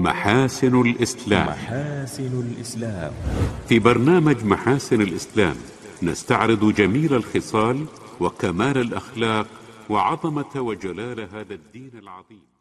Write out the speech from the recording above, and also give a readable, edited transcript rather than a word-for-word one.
محاسن الإسلام. في برنامج محاسن الإسلام نستعرض جميل الخصال وكمال الأخلاق وعظمة وجلال هذا الدين العظيم.